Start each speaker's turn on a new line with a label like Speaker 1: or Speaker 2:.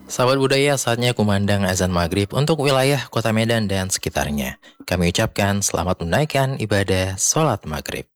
Speaker 1: Sahabat budaya, saatnya kumandang azan maghrib untuk wilayah kota Medan dan sekitarnya. Kami ucapkan selamat menunaikan ibadah sholat maghrib.